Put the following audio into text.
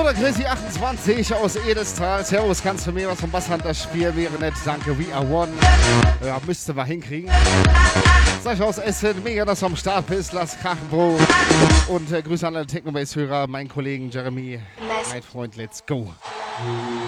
Oder Chrissy28 aus Edestal. Servus, kannst du mir was vom Basshunter spielen? Wäre nett, danke, we are one. Ja, müsste wir hinkriegen. Sag ich aus Essen, mega, dass du am Start bist. Lass krachen, Bro. Und Grüße an alle Technobase-Hörer, meinen Kollegen Jeremy. Mein Freund, let's go.